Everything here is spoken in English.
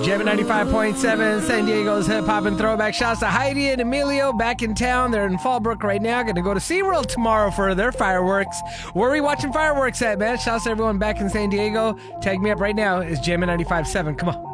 Jammin' 95.7, San Diego's hip hop and throwback. Shouts to Heidi and Emilio back in town. They're in Fallbrook right now. Going to go to SeaWorld tomorrow for their fireworks. Where are we watching fireworks at, man? Shouts to everyone back in San Diego. Tag me up right now. It's Jammin' 95.7. Come on.